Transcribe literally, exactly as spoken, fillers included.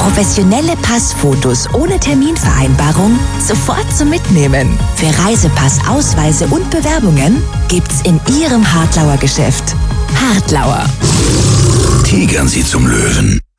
Professionelle Passfotos ohne Terminvereinbarung sofort zum Mitnehmen. Für Reisepass, Ausweise und Bewerbungen gibt's in Ihrem Hartlauer Geschäft. Hartlauer. Tigern Sie zum Löwen.